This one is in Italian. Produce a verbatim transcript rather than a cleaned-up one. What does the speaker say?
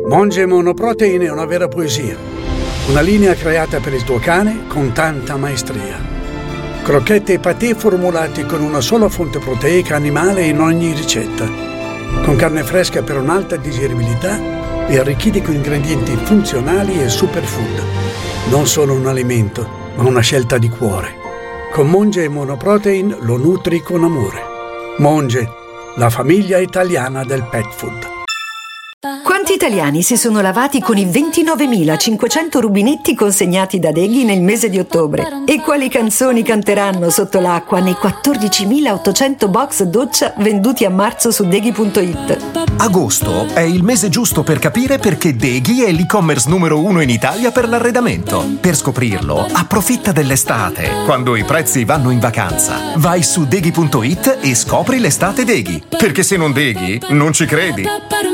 Monge Monoprotein è una vera poesia. Una linea creata per il tuo cane con tanta maestria. Crocchette e patè formulati con una sola fonte proteica animale in ogni ricetta. Con carne fresca per un'alta digeribilità e arricchiti con ingredienti funzionali e superfood. Non solo un alimento, ma una scelta di cuore. Con Monge Monoprotein lo nutri con amore. Monge, la famiglia italiana del pet food. Quanti italiani si sono lavati con i ventinovemilacinquecento rubinetti consegnati da Deghi nel mese di ottobre? E quali canzoni canteranno sotto l'acqua nei quattordicimilaottocento box doccia venduti a marzo su Deghi punto it? Agosto è il mese giusto per capire perché Deghi è l'e-commerce numero uno in Italia per l'arredamento. Per scoprirlo, approfitta dell'estate, quando i prezzi vanno in vacanza. Vai su Deghi punto it e scopri l'estate Deghi. Perché se non Deghi, non ci credi.